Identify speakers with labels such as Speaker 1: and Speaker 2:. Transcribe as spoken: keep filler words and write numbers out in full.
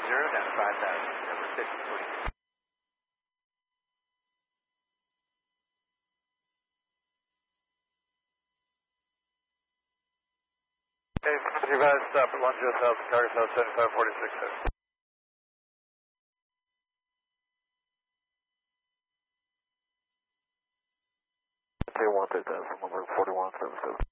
Speaker 1: zero, down to five thousand, number fifty, forty.
Speaker 2: Okay, advise stop at one zero south, target south seventy-five forty-six. Two one three thousand, number forty-one seven seven.